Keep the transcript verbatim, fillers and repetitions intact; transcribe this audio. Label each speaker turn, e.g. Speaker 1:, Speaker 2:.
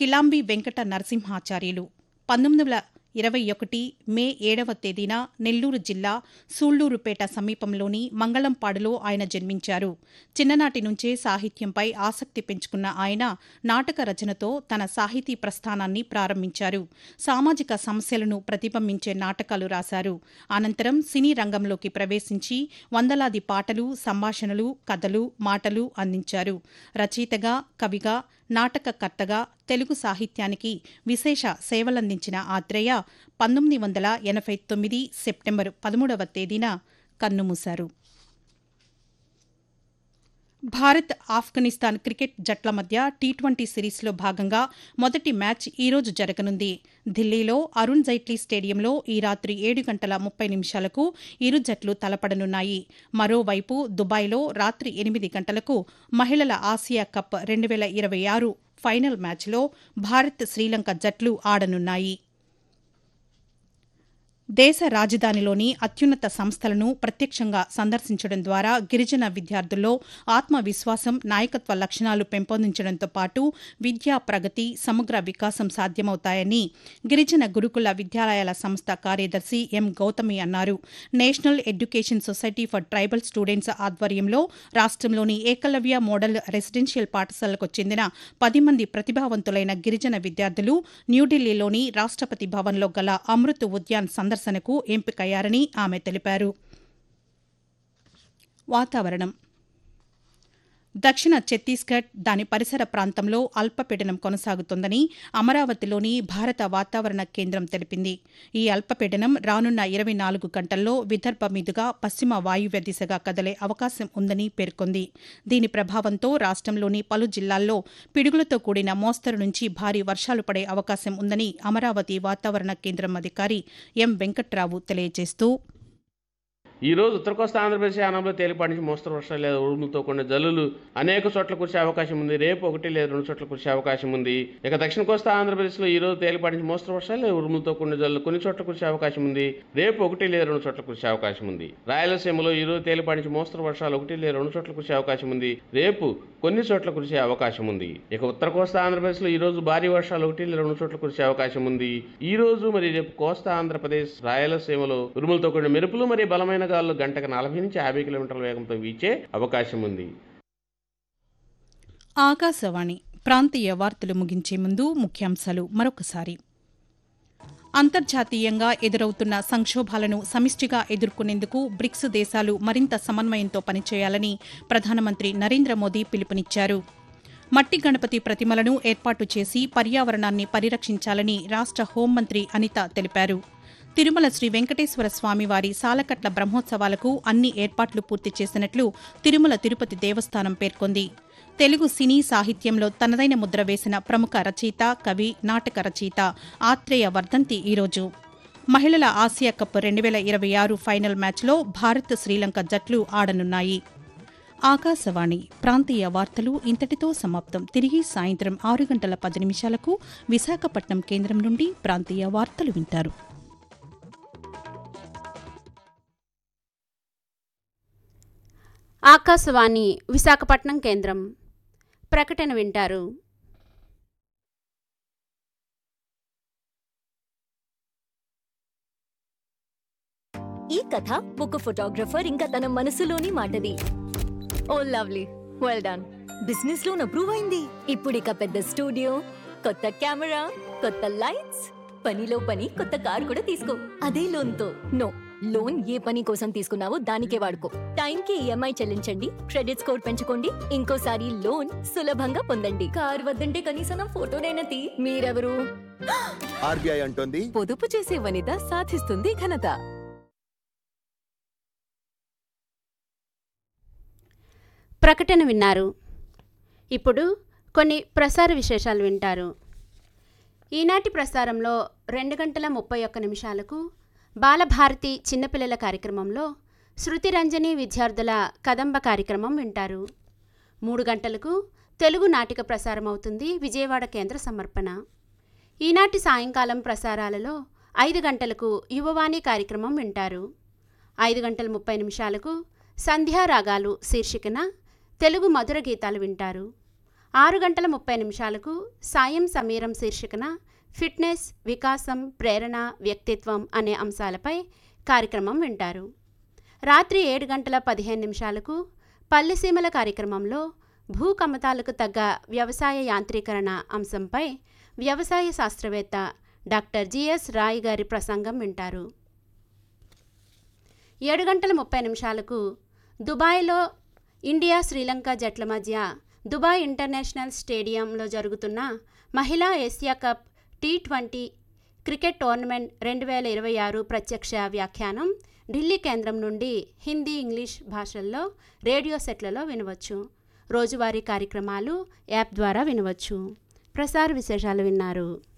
Speaker 1: కిలాంబి వెంకట నరసింహాచార్యులు. పంతొమ్మిది వందల ఇరవై ఒకటి మే ఏడవ తేదీన నెల్లూరు జిల్లా సూళ్లూరుపేట సమీపంలోని మంగళంపాడులో ఆయన జన్మించారు. చిన్ననాటి నుంచే సాహిత్యంపై ఆసక్తి పెంచుకున్న ఆయన నాటక రచనతో తన సాహితీ ప్రస్థానాన్ని ప్రారంభించారు. సామాజిక సమస్యలను ప్రతిబింబించే నాటకాలు రాశారు. అనంతరం సినీ రంగంలోకి ప్రవేశించి వందలాది పాటలు, సంభాషణలు, కథలు, మాటలు అందించారు. రచయితగా, కవిగా, నాటకకర్తగా తెలుగు సాహిత్యానికి విశేష సేవలందించిన ఆత్రేయ పంతొమ్మిది వందల ఎనభై తొమ్మిది సెప్టెంబరు పదమూడవ తేదీన కన్నుమూశారు. భారత్ ఆఫ్ఘనిస్తాన్ క్రికెట్ జట్ల మధ్య టీ ట్వంటీ సిరీస్లో భాగంగా మొదటి మ్యాచ్ ఈరోజు జరగనుంది. ఢిల్లీలో అరుణ్ జైట్లీ స్టేడియంలో ఈ రాత్రి ఏడు గంటల ముప్పై నిమిషాలకు ఇరు జట్లు తలపడనున్నాయి. మరోవైపు దుబాయ్లో రాత్రి ఎనిమిది గంటలకు మహిళల ఆసియా కప్ రెండు వేల ఇరవై ఆరు ఫైనల్ మ్యాచ్లో భారత్ శ్రీలంక జట్లు ఆడనున్నాయి. దేశ రాజధానిలోని అత్యున్నత సంస్థలను ప్రత్యక్షంగా సందర్శించడం ద్వారా గిరిజన విద్యార్థుల్లో ఆత్మవిశ్వాసం, నాయకత్వ లక్షణాలు పెంపొందించడంతో పాటు విద్యా ప్రగతి, సమగ్ర వికాసం సాధ్యమవుతాయని గిరిజన గురుకుల విద్యాలయాల సంస్థ కార్యదర్శి ఎం గౌతమి అన్నారు. National education society for tribal students ఆధ్వర్యంలో రాష్ట్రంలోని ఏకలవ్య మోడల్ రెసిడెన్షియల్ పాఠశాలకు చెందిన పది మంది ప్రతిభావంతులైన గిరిజన విద్యార్థులు న్యూఢిల్లీలోని రాష్ట్రపతి భవన్లో గల అమృత్ ఉద్యాన్ సందర్శన సందర్శనకు ఎంపికయ్యారని ఆమె తెలిపారు. వాతావరణం. దక్షిణ ఛత్తీస్గఢ్, దాని పరిసర ప్రాంతంలో అల్పపీడనం కొనసాగుతోందని అమరావతిలోని భారత వాతావరణ కేంద్రం తెలిపింది. ఈ అల్పపీడనం రానున్న ఇరవై నాలుగు గంటల్లో విదర్భ మీదుగా పశ్చిమ వాయువ్య దిశగా కదలే అవకాశం ఉందని పేర్కొంది. దీని ప్రభావంతో రాష్ట్రంలోని పలు జిల్లాల్లో పిడుగులతో కూడిన మోస్తరు నుంచి భారీ వర్షాలు పడే అవకాశం ఉందని అమరావతి వాతావరణ కేంద్రం అధికారి ఎం వెంకట్రావు తెలియజేస్తూ,
Speaker 2: ఈ రోజు ఉత్తర కోస్తా ఆంధ్రప్రదేశ్ యానంలో తేలిపాటి నుంచి మోస్తరు వర్షాలు లేదా ఉరుములతో కూడిన జల్లులు అనేక చోట్ల కురిసే అవకాశం ఉంది. రేపు ఒకటి లేదా రెండు చోట్ల కురిసే అవకాశం ఉంది. ఇక దక్షిణ కోస్తా ఆంధ్రప్రదేశ్లో ఈ రోజు తేలిపాటి నుంచి మోస్తరు వర్షాలు లేదా ఉరుములతో కూడిన జల్లులు కొన్ని చోట్ల కురిసే అవకాశం ఉంది. రేపు ఒకటి లేదా రెండు చోట్ల కురిసే అవకాశం ఉంది. రాయలసీమలో ఈ రోజు తేలిపాటి నుంచి మోస్తరు వర్షాలు ఒకటి లేదా రెండు చోట్ల కురిసే అవకాశం ఉంది. రేపు కొన్ని చోట్ల కురిసే అవకాశం ఉంది. ఇక ఉత్తర కోస్తా ఆంధ్రప్రదేశ్లో ఈ రోజు భారీ వర్షాలు ఒకటి లేదా రెండు చోట్ల కురిసే అవకాశం ఉంది. ఈ రోజు మరి రేపు కోస్తా ఆంధ్రప్రదేశ్, రాయలసీమలో ఉరుములతో కూడిన మెరుపులు మరియు బలమైన గాలులు గంటకు నలభై నుంచి యాభై కిలోమీటర్ల వేగంతో వీచే అవకాశం ఉంది.
Speaker 1: ఆకాశవాణి ప్రాంతీయ వార్తలు ముగించే ముందు ముఖ్యాంశాలు మరొకసారి. అంతర్జాతీయంగా ఎదురవుతున్న సంక్షోభాలను సమిష్టిగా ఎదుర్కొనేందుకు బ్రిక్స్ దేశాలు మరింత సమన్వయంతో పనిచేయాలని ప్రధానమంత్రి నరేంద్ర మోదీ పిలుపునిచ్చారు. మట్టి గణపతి ప్రతిమలను ఏర్పాటు చేసి పర్యావరణాన్ని పరిరక్షించాలని రాష్ట్ర హోంమంత్రి అనిత తెలిపారు. తిరుమల శ్రీ వెంకటేశ్వర స్వామివారి సాలకట్ల బ్రహ్మోత్సవాలకు అన్ని ఏర్పాట్లు పూర్తి చేసినట్లు తిరుమల తిరుపతి దేవస్థానం పేర్కొంది. తెలుగు సినీ సాహిత్యంలో తనదైన ముద్ర వేసిన ప్రముఖ రచయిత, కవి, నాటక రచయిత ఆత్రేయ వర్ధంతి ఈరోజు. మహిళల ఆసియా కప్ రెండు వేల ఇరవై ఆరు ఫైనల్ మ్యాచ్లో భారత్ శ్రీలంక జట్లు ఆడనున్నాయి. ఆకాశవాణి ప్రాంతీయ వార్తలు ఇంతటితో సమాప్తం. తిరిగి సాయంత్రం ఆరు గంటల పది నిమిషాలకు విశాఖపట్నం కేంద్రం నుండి ప్రాంతీయ వార్తలు వింటారు.
Speaker 3: ఆకాశవాణి విశాఖపట్నం కేంద్రం ప్రకటన వింటారు.
Speaker 4: ఈ కథ ఒక ఫోటోగ్రఫర్ ఇంకా తన మనసులోని మాటది. Oh lovely, well done. Business loan approve అయింది. ఇప్పుడు ఇక పెద్ద స్టూడియో, కొత్త కెమెరా, కొత్త లైట్స్, పనిలో పని కొత్త కార్ కూడా తీసుకో అదే లోన్ తో. నో, లోన్ ఏ పని కోసం తీసుకున్నావో దానికే వాడుకో. టైంకి ఈఎంఐ చెల్లించండి, క్రెడిట్ స్కోర్ పెంచుకోండి, ఇంకోసారి లోన్ సులభంగా పొందండి. కార్ వద్దంటే కనీసం నా ఫోటోనైనా తీ. మీరెవరు?
Speaker 5: ఆర్బీఐ అంటోంది,
Speaker 4: పొదుపు చేసే వనిత సాధిస్తుంది ఘనత.
Speaker 3: ప్రకటన విన్నారు. ఇప్పుడు కొన్ని ప్రసార విశేషాలు వింటారు. ఈనాటి ప్రసారంలో రెండు గంటల ముప్పై ఒక్క నిమిషాలకు బాలభారతి చిన్నపిల్లల కార్యక్రమంలో శృతిరంజని విద్యార్థుల కదంబ కార్యక్రమం వింటారు. మూడు గంటలకు తెలుగు నాటిక ప్రసారం అవుతుంది, విజయవాడ కేంద్ర సమర్పణ. ఈనాటి సాయంకాలం ప్రసారాలలో ఐదు గంటలకు యువవాణి కార్యక్రమం వింటారు. ఐదు గంటల ముప్పై నిమిషాలకు సంధ్యారాగాలు శీర్షికన తెలుగు మధుర గీతాలు వింటారు. ఆరు గంటల ముప్పై నిమిషాలకు సాయం సమీరం శీర్షికన ఫిట్నెస్, వికాసం, ప్రేరణ, వ్యక్తిత్వం అనే అంశాలపై కార్యక్రమం వింటారు. రాత్రి ఏడు గంటల పదిహేను నిమిషాలకు పల్లెసీమల కార్యక్రమంలో భూ కమతాలకు తగ్గ వ్యవసాయ యాంత్రీకరణ అంశంపై వ్యవసాయ శాస్త్రవేత్త డాక్టర్ జిఎస్ రాయ్ గారి ప్రసంగం వింటారు. ఏడు గంటల ముప్పై నిమిషాలకు దుబాయ్లో ఇండియా శ్రీలంక జట్ల మధ్య దుబాయ్ ఇంటర్నేషనల్ స్టేడియంలో జరుగుతున్న మహిళా Asia cup T twenty cricket tournament రెండు వేల ఇరవై ఆరు ప్రత్యక్ష వ్యాఖ్యానం ఢిల్లీ కేంద్రం నుండి హిందీ, ఇంగ్లీష్ భాషల్లో రేడియో సెట్లలో వినవచ్చు. రోజువారీ కార్యక్రమాలు యాప్ ద్వారా వినవచ్చు. ప్రసార విశేషాలు విన్నారు.